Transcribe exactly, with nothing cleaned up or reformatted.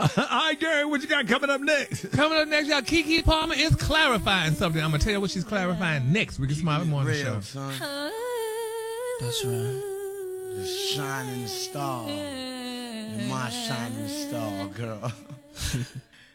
All right, Gary, what you got coming up next? Coming up next, y'all, Keke Palmer is clarifying something. I'm going to tell you what she's clarifying next. Rickey Smiley Morning Real, Show. son. That's right. The shining star. You're my shining star, girl.